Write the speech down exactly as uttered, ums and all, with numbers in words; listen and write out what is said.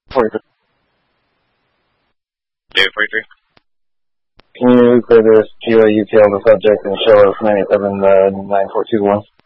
forty-three. David forty-three. Can you clear this P O U T on the subject and show us ninety-seven uh, nine four two one?